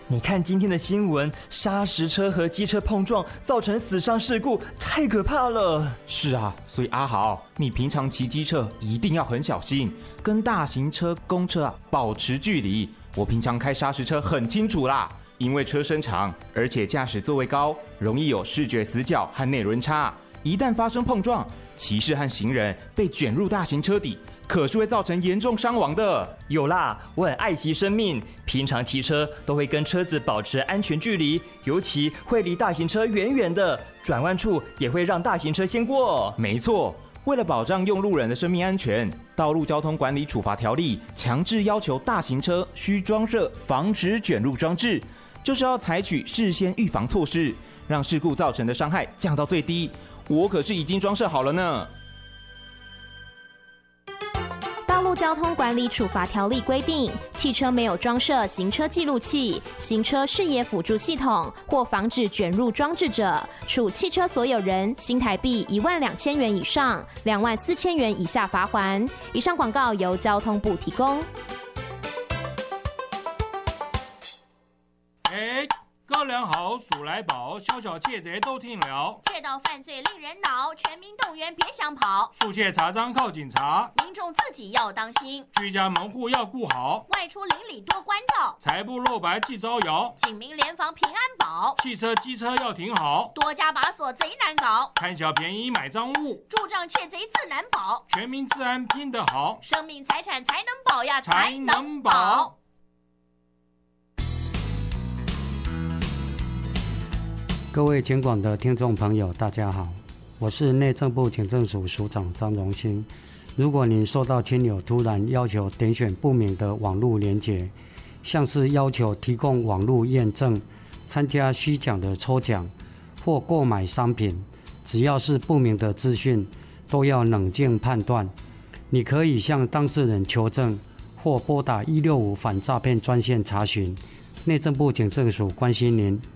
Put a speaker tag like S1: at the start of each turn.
S1: 你看今天的新闻，砂石车和机车碰撞造成死伤事故，太可怕了。
S2: 是啊，所以阿豪，你平常骑机车一定要很小心，跟大型车、公车保持距离。我平常开砂石车很清楚啦，因为车身长，而且驾驶座位高，容易有视觉死角和内轮差。一旦发生碰撞，骑士和行人被卷入大型车底，可是会造成严重伤亡的。
S1: 有啦，我很爱惜生命，平常骑车都会跟车子保持安全距离，尤其会离大型车远远的，转弯处也会让大型车先过。
S2: 没错，为了保障用路人的生命安全，道路交通管理处罚条例强制要求大型车需装设防止卷入装置，就是要采取事先预防措施，让事故造成的伤害降到最低。我可是已经装设好了呢。
S3: 道路交通管理处罚条例规定，汽车没有装设行车记录器、行车视野辅助系统或防止卷入装置者，处汽车所有人新台币12000元以上24000元以下罚锾。以上广告由交通部提供。
S4: 高粱好，鼠来宝，小小窃贼都听了。
S5: 窃盗犯罪令人恼，全民动员别想跑。
S4: 树窃查赃靠警察，
S5: 民众自己要当心。
S4: 居家门户要顾好，
S5: 外出邻里多关照。
S4: 财不露白忌招摇，
S5: 警民联防平安保。
S4: 汽车机车要停好，
S5: 多加把锁贼难搞。
S4: 贪小便宜买赃物，
S5: 助长窃贼自难保。
S4: 全民治安拼得好，
S5: 生命财产才能保呀，
S4: 才能保。
S6: 各位全广的听众朋友，大家好，我是内政部警政署署长张荣兴。如果您收到亲友突然要求点选不明的网络连结，像是要求提供网络验证、参加虚假的抽奖或购买商品，只要是不明的资讯，都要冷静判断。你可以向当事人求证，或拨打165反诈骗专线查询。内政部警政署关心您。